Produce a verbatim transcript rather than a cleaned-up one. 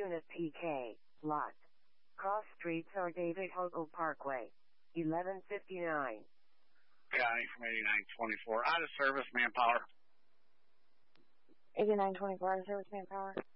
Unit P K, lot. Cross streets are David Hogle Parkway, eleven fifty-nine. County from eighty-nine twenty-four. Out of service, manpower. eighty-nine twenty-four, out of service, manpower.